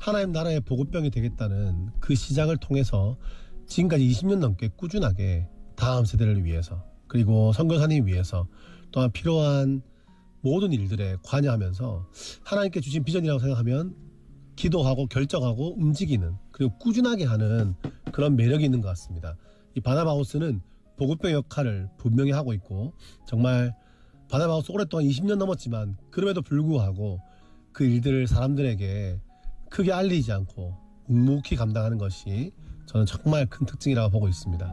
하나님 나라의 보급병이 되겠다는 그 시작을 통해서 지금까지 20년 넘게 꾸준하게 다음 세대를 위해서 그리고 선교사님 위해서 또한 필요한 모든 일들에 관여하면서 하나님께 주신 비전이라고 생각하면 기도하고 결정하고 움직이는 그리고 꾸준하게 하는 그런 매력이 있는 것 같습니다. 이 바나바하우스는 보급병 역할을 분명히 하고 있고 정말 바나바하우스 오랫동안 20년 넘었지만 그럼에도 불구하고 그 일들을 사람들에게 크게 알리지 않고 묵묵히 감당하는 것이 저는 정말 큰 특징이라고 보고 있습니다.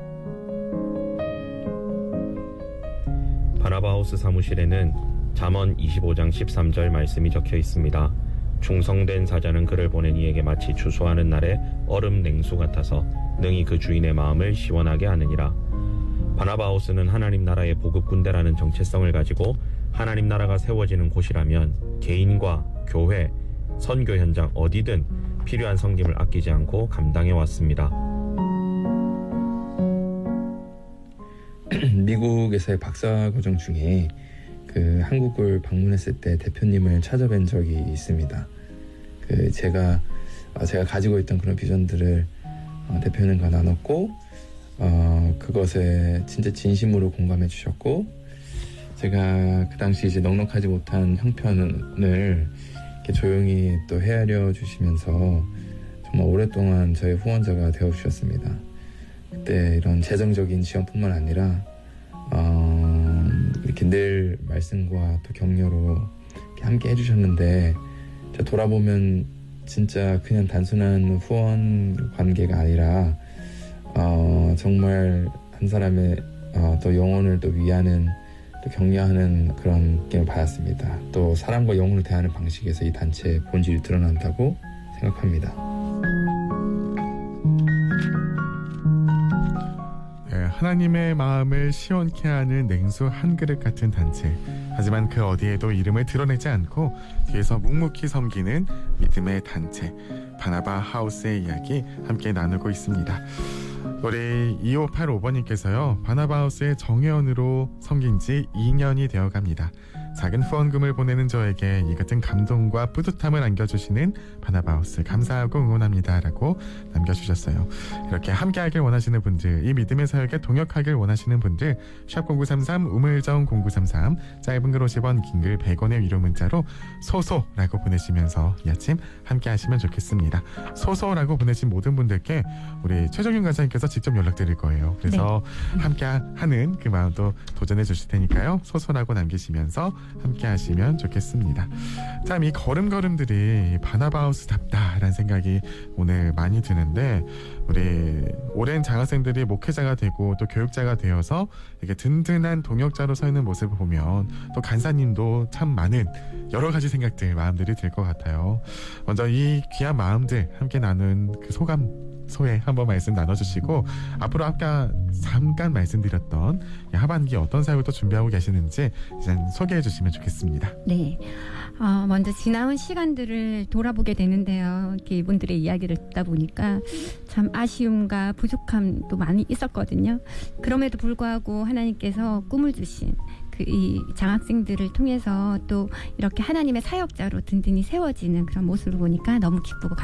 바나바하우스 사무실에는 잠언 25장 13절 말씀이 적혀 있습니다. 충성된 사자는 그를 보낸 이에게 마치 추수하는 날에 얼음 냉수 같아서 능히 그 주인의 마음을 시원하게 하느니라. 바나바하우스는 하나님 나라의 보급 군대라는 정체성을 가지고 하나님 나라가 세워지는 곳이라면 개인과 교회, 선교 현장 어디든 필요한 섬김을 아끼지 않고 감당해 왔습니다. 미국에서의 박사과정 중에 그 한국을 방문했을 때 대표님을 찾아뵌 적이 있습니다. 제가 가지고 있던 그런 비전들을 대표님과 나눴고 그것에 진짜 진심으로 공감해 주셨고 제가 그 당시 이제 넉넉하지 못한 형편을 이렇게 조용히 또 헤아려 주시면서 정말 오랫동안 저의 후원자가 되어 주셨습니다. 그때 이런 재정적인 지원뿐만 아니라 이렇게 늘 말씀과 또 격려로 이렇게 함께 해주셨는데 제가 돌아보면 진짜 그냥 단순한 후원 관계가 아니라 정말 한 사람의 또 영혼을 또 위하는 또 격려하는 그런 느낌을 받았습니다. 또 사람과 영혼을 대하는 방식에서 이 단체의 본질이 드러난다고 생각합니다. 하나님의 마음을 시원케 하는 냉수 한 그릇 같은 단체. 하지만 그 어디에도 이름을 드러내지 않고 뒤에서 묵묵히 섬기는 믿음의 단체 바나바하우스의 이야기 함께 나누고 있습니다. 우리 2585번님께서요. 바나바하우스의 정회원으로 섬긴 지 2년이 되어갑니다. 작은 후원금을 보내는 저에게 이 같은 감동과 뿌듯함을 안겨주시는 바나바하우스 감사하고 응원합니다 라고 남겨주셨어요. 이렇게 함께하길 원하시는 분들, 이 믿음의 사역에 동역하길 원하시는 분들 샵 0933 우물정 0933 짧은 글 50원 긴 글 100원의 유료 문자로 소소라고 보내시면서 이 아침 함께하시면 좋겠습니다. 소소라고 보내신 모든 분들께 우리 최정윤 간사님께서 직접 연락드릴 거예요. 그래서 네. 함께하는 그 마음도 도전해 주실 테니까요. 소소라고 남기시면서 함께 하시면 좋겠습니다. 참 이 걸음걸음들이 바나바하우스답다라는 생각이 오늘 많이 드는데 우리 오랜 장학생들이 목회자가 되고 또 교육자가 되어서 이렇게 든든한 동역자로 서 있는 모습을 보면 또 간사님도 참 많은 여러 가지 생각들 마음들이 들 것 같아요. 먼저 이 귀한 마음들 함께 나눈 그 소회 한번 말씀 나눠주시고 앞으로 아까 잠깐 말씀드렸던 하반기 어떤 사역을 또 준비하고 계시는지 이제 소개해 주시면 좋겠습니다. 네, 먼저 지나온 시간들을 돌아보게 되는데요. 이렇게 이분들의 이야기를 듣다 보니까 참 아쉬움과 부족함도 많이 있었거든요. 그럼에도 불구하고 하나님께서 꿈을 주신 이 장학생들을 통해서 또 이렇게 하나님의 사역자로 든든히 세워지는 그런 모습을 보니까 너무 기쁘고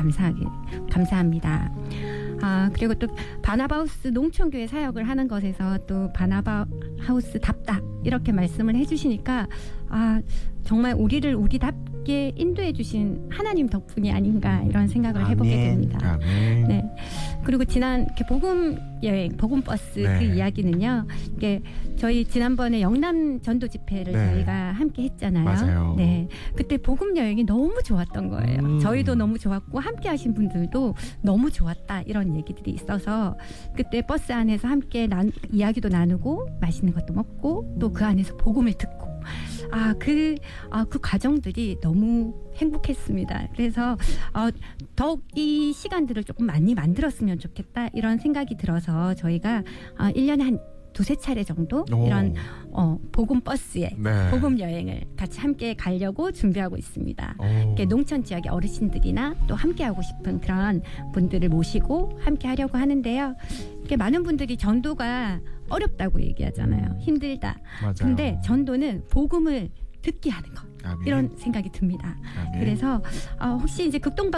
감사합니다. 그리고 또 바나바하우스 농촌교회 사역을 하는 것에서 또 바나바하우스답다 이렇게 말씀을 해주시니까 정말 우리를 우리답게 인도해 주신 하나님 덕분이 아닌가 이런 생각을 해보게 됩니다. 아멘. 네. 그리고 지난 복음 여행, 복음 버스 네. 그 이야기는요. 이게 저희 지난번에 영남 전도 집회를 네. 저희가 함께 했잖아요. 맞아요. 네. 그때 복음 여행이 너무 좋았던 거예요. 저희도 너무 좋았고 함께 하신 분들도 너무 좋았다 이런 얘기들이 있어서 그때 버스 안에서 함께 이야기도 나누고 맛있는 것도 먹고 또 그 안에서 복음을 듣고 그 과정들이 너무 행복했습니다. 그래서 더욱 이 시간들을 조금 많이 만들었으면 좋겠다 이런 생각이 들어서 저희가 1년에 한 두세 차례 정도 이런 복음 버스에 네. 복음 여행을 같이 함께 가려고 준비하고 있습니다. 농촌 지역의 어르신들이나 또 함께하고 싶은 그런 분들을 모시고 함께 하려고 하는데요. 이렇게 많은 분들이 전도가 어렵다고 얘기하잖아요. 힘들다. 맞아요. 근데 전도는 복음을 듣게 하는 것. 아멘. 이런 생각이 듭니다. 아멘. 그래서 혹시 이제 극동